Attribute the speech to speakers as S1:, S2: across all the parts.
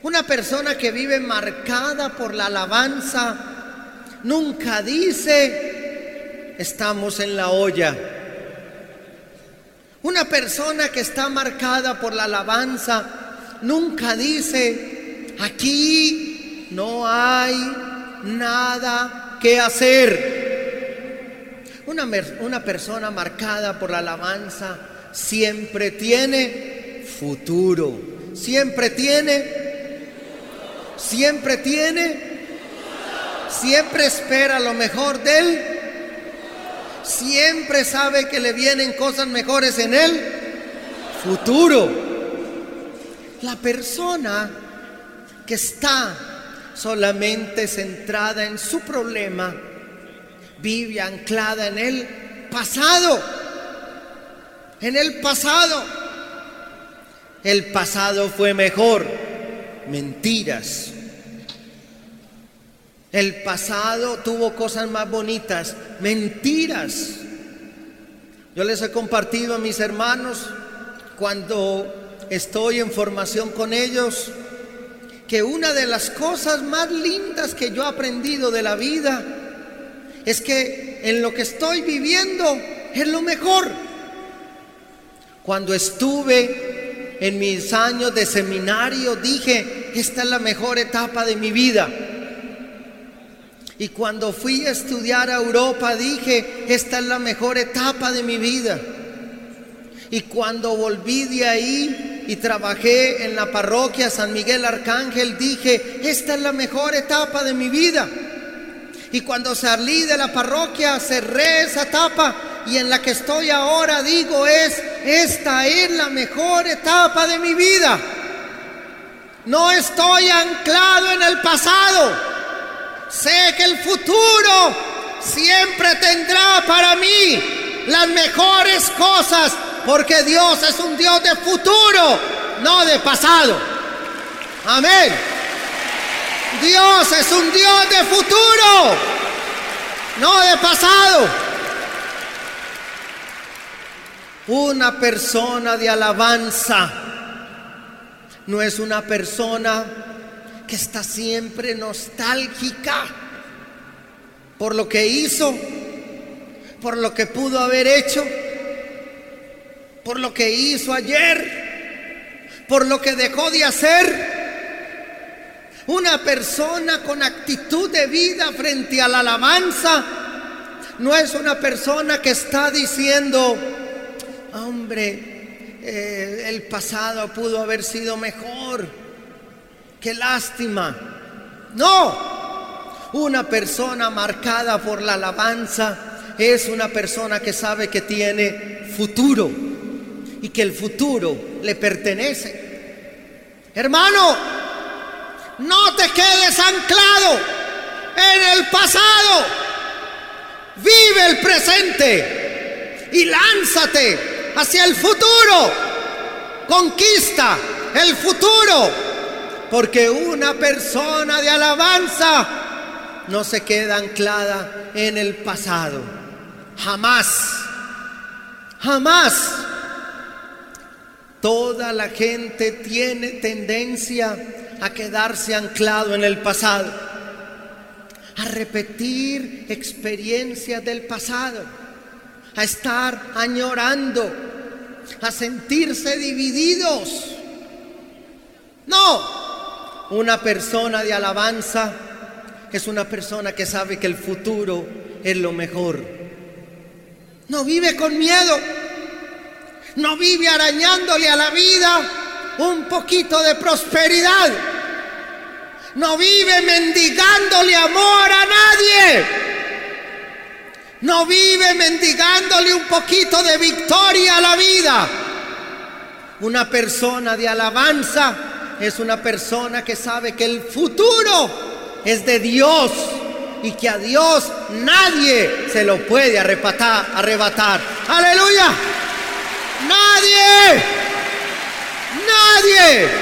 S1: Una persona que vive marcada por la alabanza nunca dice, estamos en la olla. Una persona que está marcada por la alabanza nunca dice, aquí no hay nada que hacer. Una persona marcada por la alabanza siempre tiene futuro, siempre espera lo mejor de él, siempre sabe que le vienen cosas mejores en él futuro. La persona que está solamente centrada en su problema vive anclada en el pasado. El pasado fue mejor. Mentiras. El pasado tuvo cosas más bonitas. Mentiras. Yo les he compartido a mis hermanos cuando estoy en formación con ellos que una de las cosas más lindas que yo he aprendido de la vida es que en lo que estoy viviendo es lo mejor. Cuando estuve en mis años de seminario dije, esta es la mejor etapa de mi vida. Y cuando fui a estudiar a Europa dije, esta es la mejor etapa de mi vida. Y cuando volví de ahí y trabajé en la parroquia San Miguel Arcángel dije, esta es la mejor etapa de mi vida. Y cuando salí de la parroquia cerré esa etapa y en la que estoy ahora digo, esta es la mejor etapa de mi vida. No estoy anclado en el pasado. Sé que el futuro siempre tendrá para mí las mejores cosas, porque Dios es un Dios de futuro, no de pasado. Amén. Dios es un Dios de futuro, no de pasado. Una persona de alabanza no es una persona que está siempre nostálgica por lo que hizo, por lo que pudo haber hecho, por lo que hizo ayer, por lo que dejó de hacer. Una persona con actitud de vida frente a la alabanza no es una persona que está diciendo, hombre, el pasado pudo haber sido mejor, qué lástima. No, una persona marcada por la alabanza es una persona que sabe que tiene futuro y que el futuro le pertenece. Hermano, no te quedes anclado en el pasado. Vive el presente y lánzate hacia el futuro. Conquista el futuro, porque una persona de alabanza no se queda anclada en el pasado. Jamás, jamás. Toda la gente tiene tendencia a quedarse anclado en el pasado, a repetir experiencias del pasado, a estar añorando, a sentirse divididos. No, una persona de alabanza es una persona que sabe que el futuro es lo mejor. No vive con miedo, no vive arañándole a la vida un poquito de prosperidad. No vive mendigándole amor a nadie. No vive mendigándole un poquito de victoria a la vida. Una persona de alabanza es una persona que sabe que el futuro es de Dios y que a Dios nadie se lo puede arrebatar. ¡Aleluya! ¡Nadie! ¡Nadie!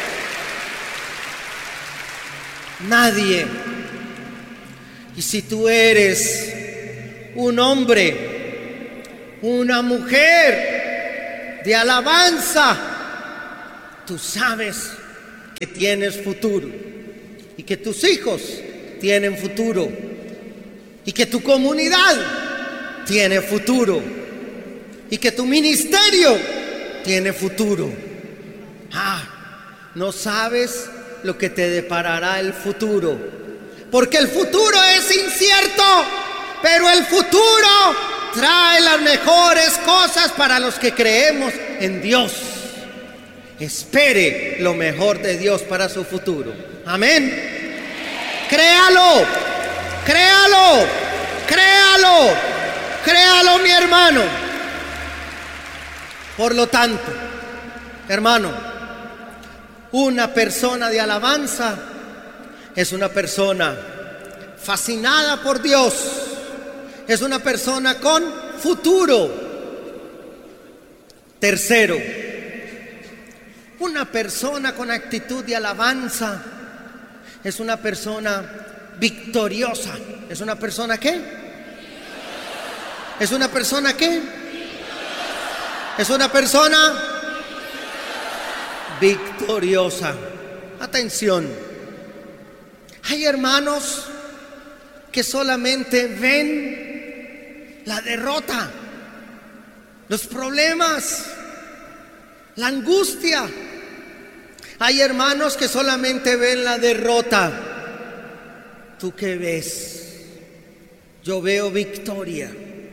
S1: Nadie. Y si tú eres un hombre, una mujer de alabanza, tú sabes que tienes futuro y que tus hijos tienen futuro y que tu comunidad tiene futuro y que tu ministerio tiene futuro. No sabes lo que te deparará el futuro, porque el futuro es incierto, pero el futuro trae las mejores cosas para los que creemos en Dios. Espere lo mejor de Dios para su futuro. Amén. Créalo, créalo, créalo, créalo, mi hermano. Por lo tanto, hermano, una persona de alabanza es una persona fascinada por Dios, es una persona con futuro. Tercero, una persona con actitud de alabanza es una persona victoriosa. ¿Es una persona qué? ¿Es una persona qué? Es una persona victoriosa. Atención. Hay hermanos que solamente ven la derrota, los problemas, la angustia. Hay hermanos que solamente ven la derrota. ¿Tú qué ves? Yo veo victoria.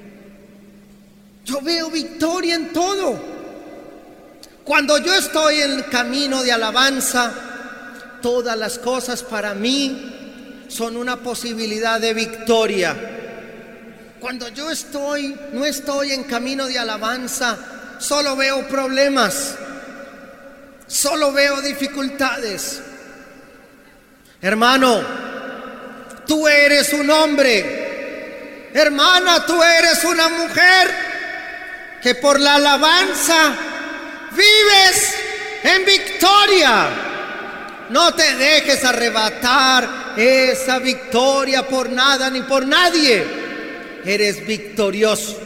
S1: Yo veo victoria en todo. Cuando yo estoy en el camino de alabanza, todas las cosas para mí son una posibilidad de victoria. Cuando yo no estoy en camino de alabanza, solo veo problemas, solo veo dificultades. Hermano, tú eres un hombre. Hermana, tú eres una mujer que por la alabanza vives en victoria. No te dejes arrebatar esa victoria por nada ni por nadie. Eres victorioso.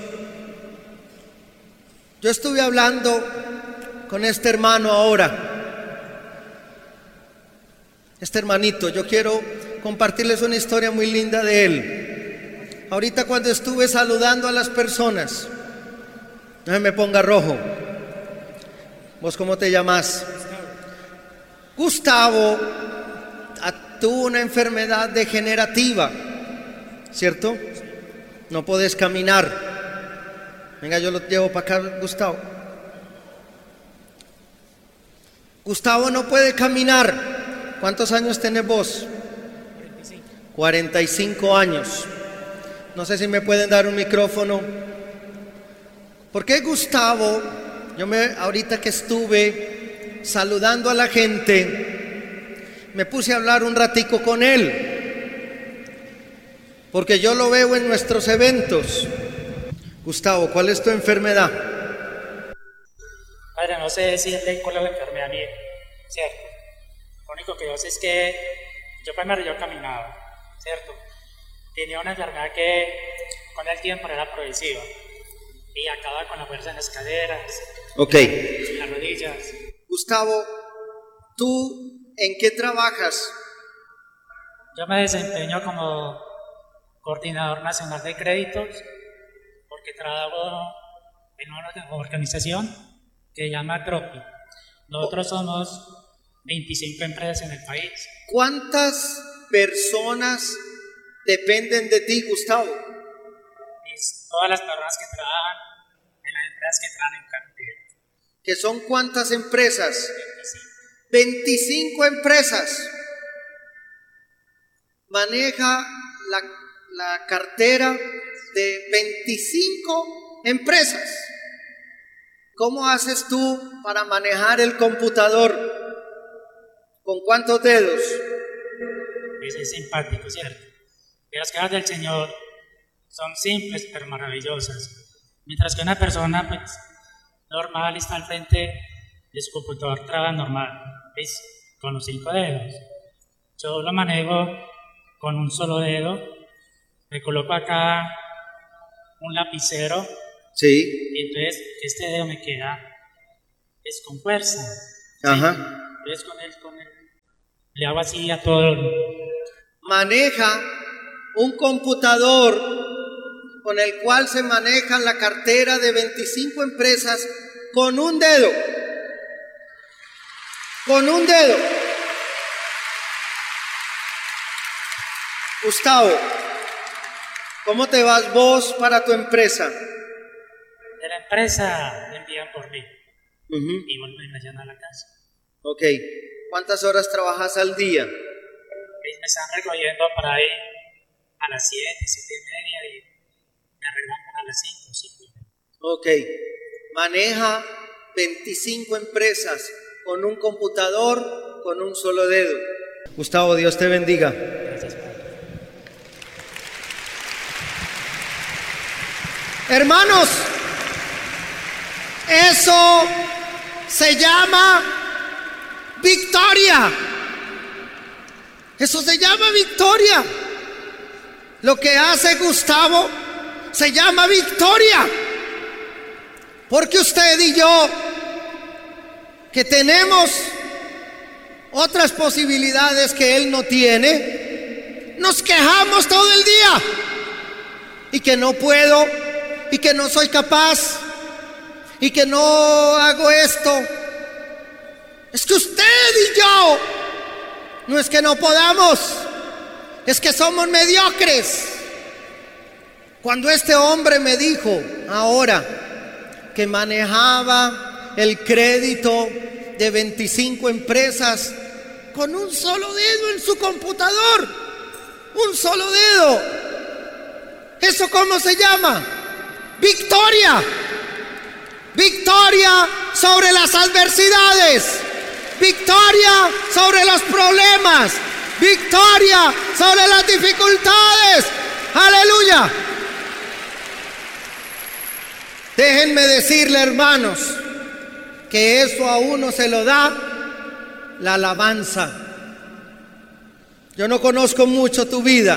S1: Yo estuve hablando con este hermano ahora. Este hermanito, yo quiero compartirles una historia muy linda de él. Ahorita cuando estuve saludando a las personas, no se me ponga rojo. ¿Vos cómo te llamas? Gustavo tuvo una enfermedad degenerativa, ¿cierto? No podés caminar. Venga, yo lo llevo para acá, Gustavo. Gustavo no puede caminar. ¿Cuántos años tenés vos? 45 años. No sé si me pueden dar un micrófono. ¿Por qué Gustavo? Ahorita que estuve saludando a la gente, me puse a hablar un ratico con él, porque yo lo veo en nuestros eventos. Gustavo, ¿cuál es tu enfermedad?
S2: Padre, no sé decirle cuál es la enfermedad mía, ¿cierto? Lo único que yo sé es que yo primero caminaba, ¿cierto? Tenía una enfermedad que con el tiempo era progresiva y acababa con la fuerza en las caderas, en las rodillas.
S1: Gustavo, ¿tú en qué trabajas?
S2: Yo me desempeño como coordinador nacional de créditos porque trabajo en una organización que se llama Tropi. Nosotros somos 25 empresas en el país.
S1: ¿Cuántas personas dependen de ti, Gustavo?
S2: Todas las personas que trabajan en las empresas que trabajan en cartera.
S1: ¿Que son cuántas empresas? 25 empresas. Maneja la cartera de 25 empresas. ¿Cómo haces tú para manejar el computador? ¿Con cuántos dedos?
S2: Es simpático, ¿cierto? Y las cosas del Señor son simples pero maravillosas. Mientras que una persona pues, normal está al frente de su computador, trabaja normal, ¿ves? Con los 5 dedos. Yo lo manejo con un solo dedo. Me coloco acá un lapicero.
S1: Sí.
S2: Y entonces este dedo me queda con fuerza.
S1: Ajá.
S2: Entonces Le hago así a todo.
S1: Maneja un computador con el cual se maneja la cartera de 25 empresas con un dedo. Con un dedo. Gustavo, ¿cómo te vas vos para tu empresa?
S2: De la empresa me envían por mí. Y vuelvo mañana a la casa.
S1: Ok. ¿Cuántas horas trabajas al día?
S2: Me están recogiendo para ahí a las 7, 7:30 y me arreglan a las 5, 5:30.
S1: Ok. Maneja 25 empresas con un computador, con un solo dedo. Gustavo, Dios te bendiga.
S2: Gracias, Padre.
S1: Hermanos, eso se llama victoria. Eso se llama victoria. Lo que hace Gustavo se llama victoria. Porque usted y yo, que tenemos otras posibilidades que él no tiene, nos quejamos todo el día. Y que no puedo, y que no soy capaz, y que no hago esto. Es que usted y yo, no es que no podamos, es que somos mediocres. Cuando este hombre me dijo ahora que manejaba el crédito de 25 empresas con un solo dedo en su computador, un solo dedo, ¿eso cómo se llama? Victoria. Victoria sobre las adversidades. Victoria sobre los problemas. Victoria sobre las dificultades. Aleluya. Déjenme decirle, hermanos, que eso a uno se lo da la alabanza. Yo no conozco mucho tu vida,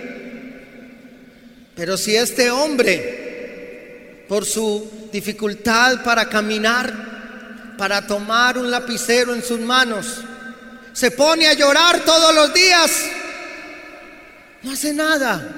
S1: pero si este hombre, por su dificultad para caminar, para tomar un lapicero en sus manos, se pone a llorar todos los días, no hace nada.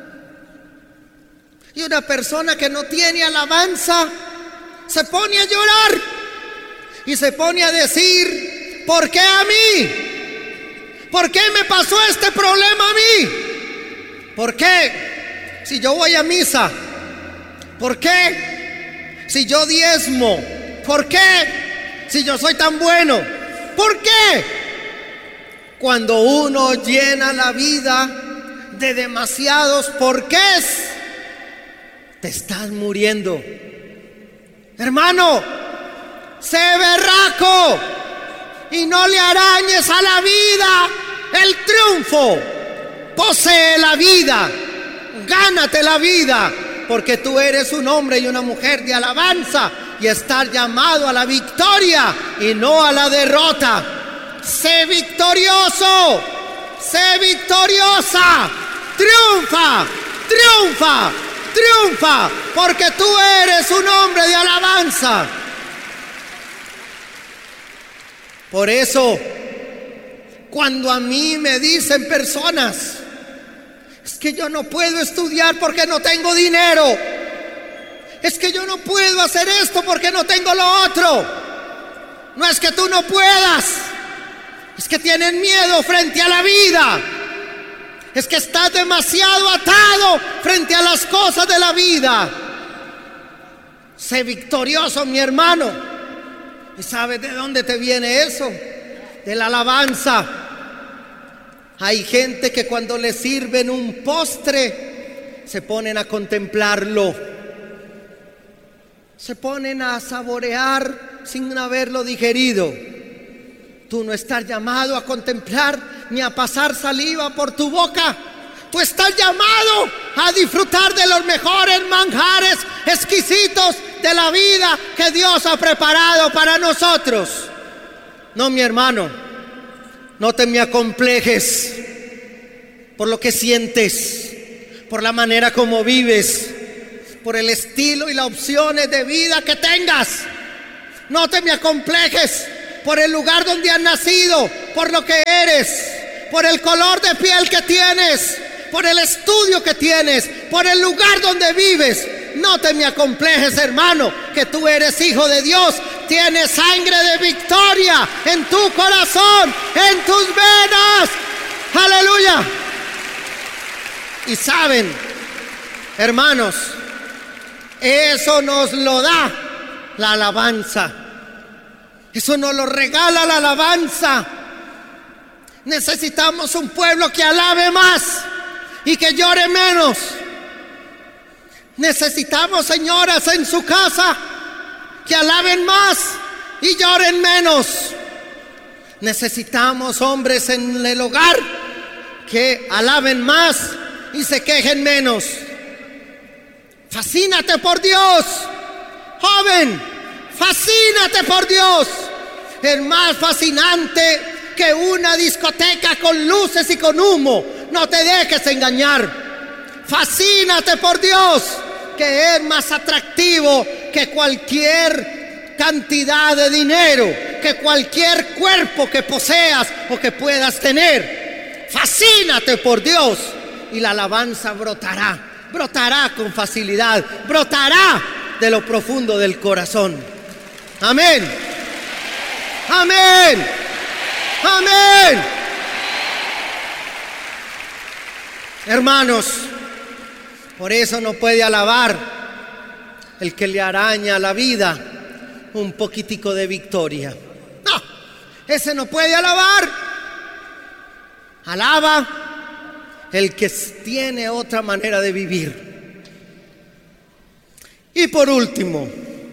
S1: Y una persona que no tiene alabanza se pone a llorar y se pone a decir: ¿por qué a mí? ¿Por qué me pasó este problema a mí? ¿Por qué? Si yo voy a misa. ¿Por qué? Si yo diezmo. ¿Por qué? Si yo soy tan bueno. ¿Por qué? Cuando uno llena la vida de demasiados porqués, te estás muriendo. Hermano, sé berraco y no le arañes a la vida el triunfo. Posee la vida, gánate la vida, porque tú eres un hombre y una mujer de alabanza y estás llamado a la victoria y no a la derrota. Sé victorioso, sé victoriosa, triunfa, triunfa, triunfa, porque tú eres un hombre de alabanza. Por eso, cuando a mí me dicen personas: es que yo no puedo estudiar porque no tengo dinero, es que yo no puedo hacer esto porque no tengo lo otro, no es que tú no puedas, es que tienen miedo frente a la vida, es que estás demasiado atado frente a las cosas de la vida. Sé victorioso, mi hermano. ¿Y sabes de dónde te viene eso? De la alabanza. Hay gente que cuando le sirven un postre se ponen a contemplarlo, se ponen a saborear sin haberlo digerido. Tú no estás llamado a contemplar ni a pasar saliva por tu boca. Tú estás llamado a disfrutar de los mejores manjares exquisitos de la vida que Dios ha preparado para nosotros. No, mi hermano, no te me acomplejes por lo que sientes, por la manera como vives, por el estilo y las opciones de vida que tengas. No te me acomplejes por el lugar donde has nacido, por lo que eres, por el color de piel que tienes, por el estudio que tienes, por el lugar donde vives. No te me acomplejes, hermano, que tú eres hijo de Dios. Tienes sangre de victoria en tu corazón, en tus venas. Aleluya. Y saben, hermanos, eso nos lo da la alabanza. Eso nos lo regala la alabanza. Necesitamos un pueblo que alabe más y que llore menos. Necesitamos señoras en su casa que alaben más y lloren menos. Necesitamos hombres en el hogar que alaben más y se quejen menos. Fascínate por Dios, joven, fascínate por Dios. Es más fascinante que una discoteca con luces y con humo. No te dejes engañar. Fascínate por Dios, que es más atractivo que cualquier cantidad de dinero, que cualquier cuerpo que poseas o que puedas tener. Fascínate por Dios y la alabanza brotará con facilidad, brotará de lo profundo del corazón. Amén. Amén. Amén. Hermanos, por eso no puede alabar el que le araña la vida un poquitico de victoria. No, ese no puede alabar. Alaba el que tiene otra manera de vivir. Y por último,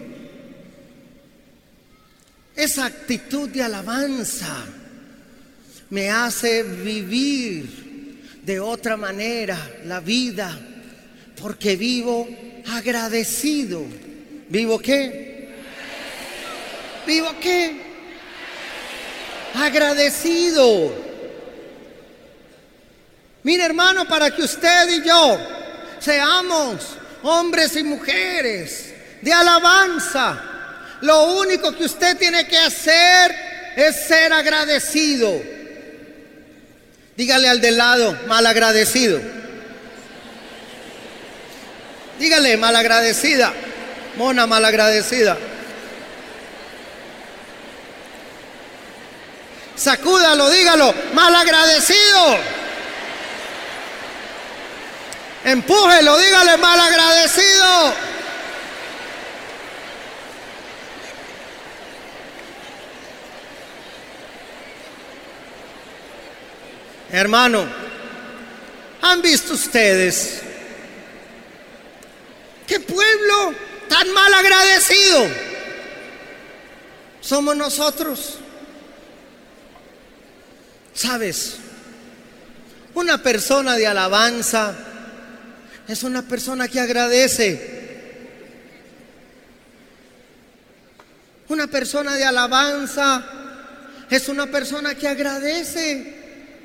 S1: esa actitud de alabanza me hace vivir de otra manera la vida, porque vivo agradecido. ¿Vivo qué? ¿Vivo qué? Agradecido. Mire, hermano, para que usted y yo seamos hombres y mujeres de alabanza, lo único que usted tiene que hacer es ser agradecido. Dígale al del lado, malagradecido. Dígale, malagradecida. Mona malagradecida. Sacúdalo, dígalo, malagradecido. Empújelo, dígale, malagradecido. Hermano, ¿han visto ustedes qué pueblo tan mal agradecido somos nosotros? ¿Sabes? Una persona de alabanza es una persona que agradece. Una persona de alabanza es una persona que agradece.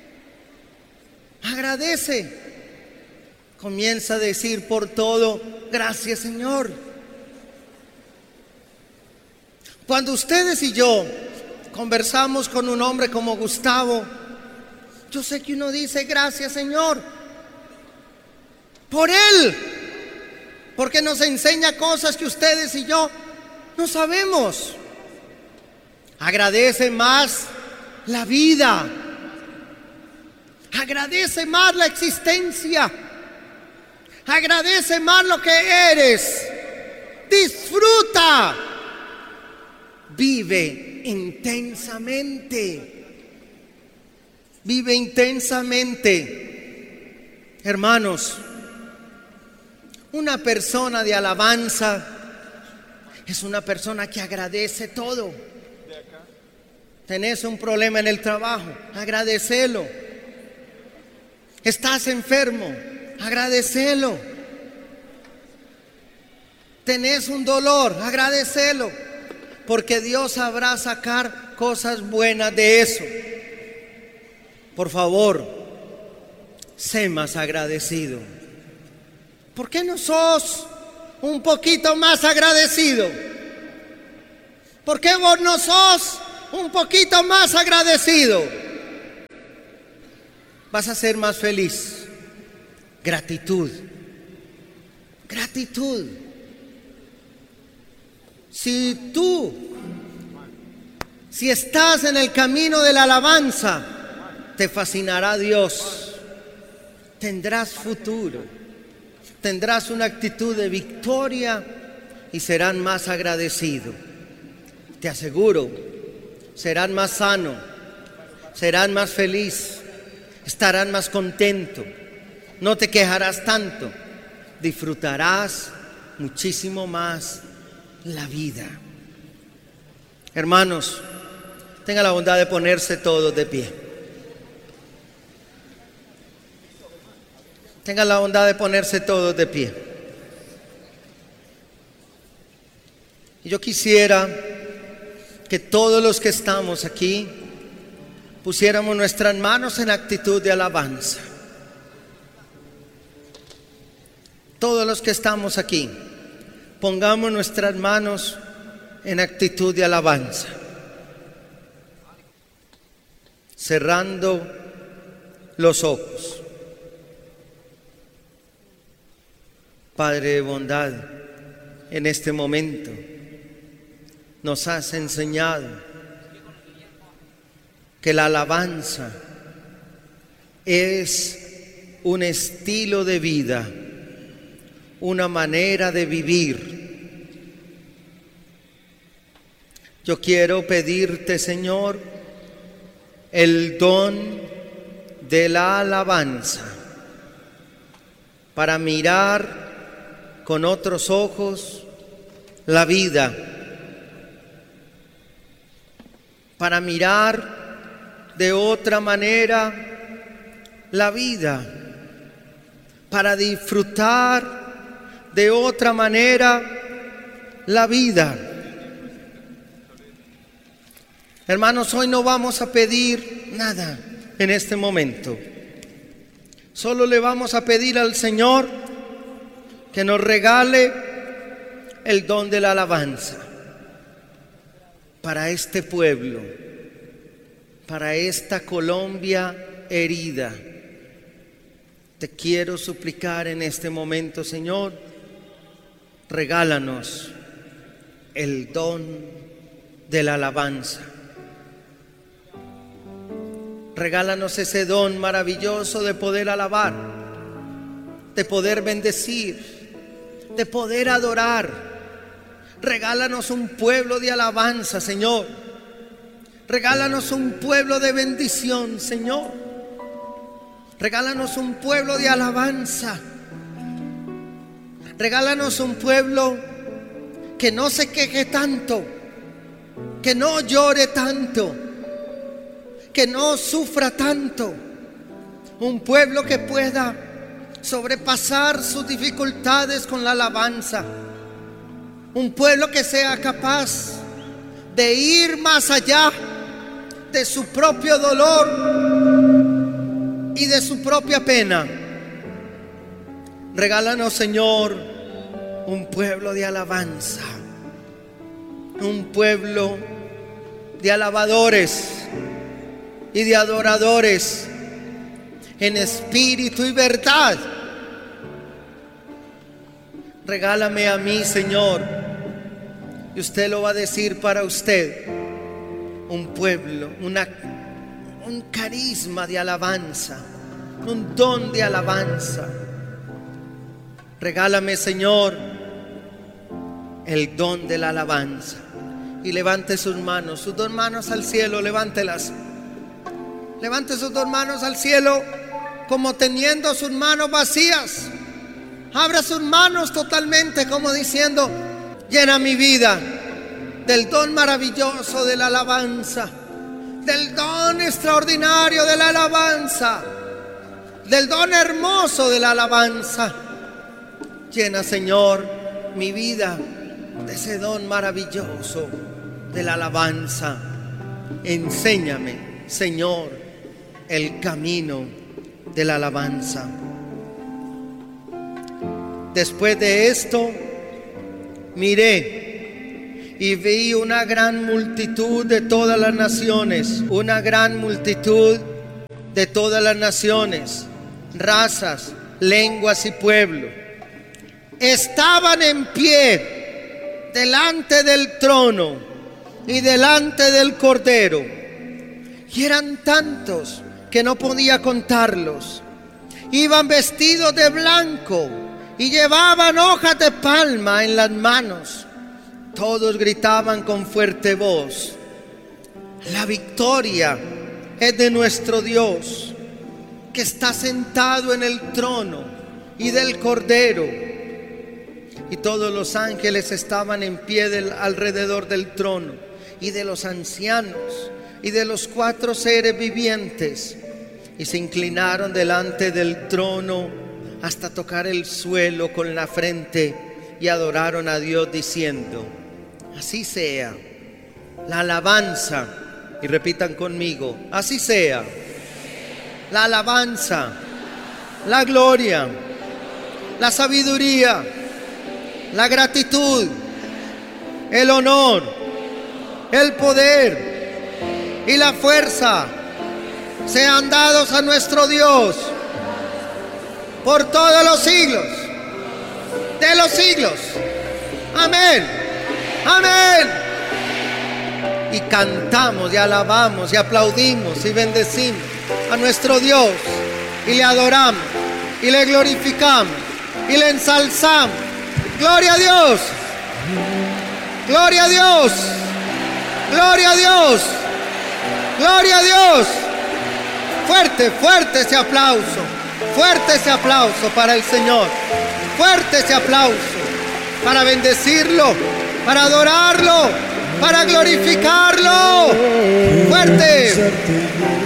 S1: Agradece. Comienza a decir por todo, gracias Señor. Cuando ustedes y yo conversamos con un hombre como Gustavo, yo sé que uno dice gracias Señor por él, porque nos enseña cosas que ustedes y yo no sabemos. Agradece más la vida, agradece más la existencia, agradece más lo que eres, disfruta, vive intensamente, vive intensamente. Hermanos, una persona de alabanza es una persona que agradece todo. Tenés un problema en el trabajo, agradecelo. Estás enfermo, agradecelo. Tenés un dolor, agradecelo, porque Dios sabrá sacar cosas buenas de eso. Por favor, sé más agradecido. ¿Por qué no sos un poquito más agradecido? ¿Por qué vos no sos un poquito más agradecido? vas a ser más feliz. Gratitud. Gratitud. Si estás en el camino de la alabanza, te fascinará Dios. Tendrás futuro. Tendrás una actitud de victoria y serán más agradecidos. Te aseguro, serán más sanos, serán más felices, estarán más contentos. No te quejarás tanto, disfrutarás muchísimo más la vida. Hermanos, tengan la bondad de ponerse todos de pie. Tengan la bondad de ponerse todos de pie. Y yo quisiera que todos los que estamos aquí pusiéramos nuestras manos en actitud de alabanza. Todos los que estamos aquí, pongamos nuestras manos en actitud de alabanza, cerrando los ojos. Padre de bondad, en este momento nos has enseñado que la alabanza es un estilo de vida, una manera de vivir. Yo quiero pedirte, Señor, el don de la alabanza para mirar con otros ojos la vida, para mirar de otra manera la vida, para disfrutar de otra manera la vida. Hermanos, hoy no vamos a pedir nada en este momento. Solo le vamos a pedir al Señor que nos regale el don de la alabanza para este pueblo, para esta Colombia herida. Te quiero suplicar en este momento, Señor, regálanos el don de la alabanza. Regálanos ese don maravilloso de poder alabar, de poder bendecir, de poder adorar. Regálanos un pueblo de alabanza, Señor. Regálanos un pueblo de bendición, Señor. Regálanos un pueblo de alabanza. Regálanos un pueblo que no se queje tanto, que no llore tanto, que no sufra tanto. Un pueblo que pueda sobrepasar sus dificultades con la alabanza. Un pueblo que sea capaz de ir más allá de su propio dolor y de su propia pena. Regálanos, Señor, un pueblo de alabanza, un pueblo de alabadores y de adoradores en espíritu y verdad. Regálame a mí, Señor, y usted lo va a decir para usted, un pueblo, un carisma de alabanza, un don de alabanza. Regálame, Señor, el don de la alabanza. Y levante sus dos manos al cielo, levántelas. Levante sus dos manos al cielo como teniendo sus manos vacías. Abra sus manos totalmente como diciendo: llena mi vida del don maravilloso de la alabanza, del don extraordinario de la alabanza, del don hermoso de la alabanza. Llena, Señor, mi vida de ese don maravilloso de la alabanza. Enséñame, Señor, el camino de la alabanza. Después de esto, miré y vi una gran multitud de todas las naciones, una gran multitud de todas las naciones, razas, lenguas y pueblos estaban en pie delante del trono y delante del Cordero. Y eran tantos que no podía contarlos. Iban vestidos de blanco y llevaban hojas de palma en las manos. Todos gritaban con fuerte voz: la victoria es de nuestro Dios, que está sentado en el trono, y del Cordero. Y todos los ángeles estaban en pie alrededor del trono, y de los ancianos, y de los 4 seres vivientes, y se inclinaron delante del trono hasta tocar el suelo con la frente, y adoraron a Dios diciendo: así sea la alabanza, y repitan conmigo: así sea la alabanza, la gloria, la sabiduría, la gratitud, el honor, el poder y la fuerza sean dados a nuestro Dios por todos los siglos de los siglos. Amén. Amén. Y cantamos y alabamos y aplaudimos y bendecimos a nuestro Dios, y le adoramos y le glorificamos y le ensalzamos. Gloria a Dios. Gloria a Dios. Gloria a Dios. Gloria a Dios. Fuerte, fuerte ese aplauso. Fuerte ese aplauso para el Señor. Fuerte ese aplauso para bendecirlo, para adorarlo, para glorificarlo. Fuerte.